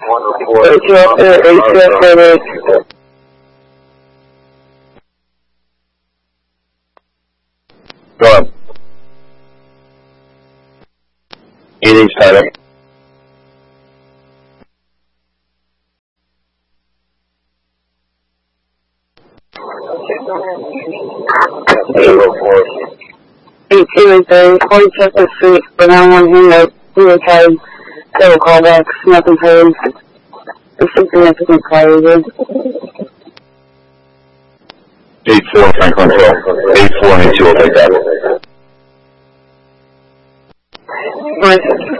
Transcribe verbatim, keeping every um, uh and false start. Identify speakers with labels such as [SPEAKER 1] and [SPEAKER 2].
[SPEAKER 1] eight two up there, eight two up there,
[SPEAKER 2] Go up. eight H title.
[SPEAKER 1] eight two eight three, forty check the street, but I don't want to hang up. We have had several callbacks, nothing paid. There's some significant players.
[SPEAKER 2] eight four, Franklin twelve. eight four and eight two will take that.
[SPEAKER 1] Right.